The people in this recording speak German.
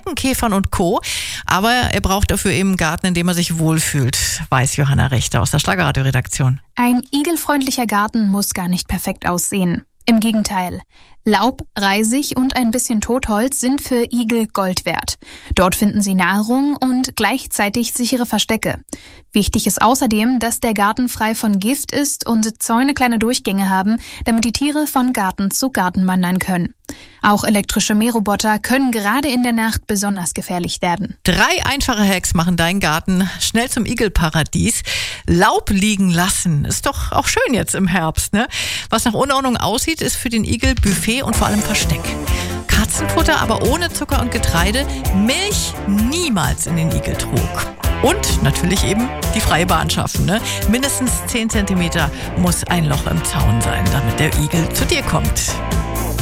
Borkenkäfern und Co. Aber er braucht dafür eben einen Garten, in dem er sich wohlfühlt, weiß Johanna Richter aus der Schlagerradio-Redaktion. Ein igelfreundlicher Garten muss gar nicht perfekt aussehen. Im Gegenteil. Laub, Reisig und ein bisschen Totholz sind für Igel Gold wert. Dort finden sie Nahrung und gleichzeitig sichere Verstecke. Wichtig ist außerdem, dass der Garten frei von Gift ist und Zäune kleine Durchgänge haben, damit die Tiere von Garten zu Garten wandern können. Auch elektrische Mähroboter können gerade in der Nacht besonders gefährlich werden. 3 einfache Hacks machen deinen Garten schnell zum Igelparadies. Laub liegen lassen. Ist doch auch schön jetzt im Herbst, ne? Was nach Unordnung aussieht, ist für den Igel Buffet und vor allem Versteck. Katzenfutter, aber ohne Zucker und Getreide. Milch niemals in den Igeltrog. Und natürlich eben die freie Bahn schaffen, ne? Mindestens 10 cm muss ein Loch im Zaun sein, damit der Igel zu dir kommt.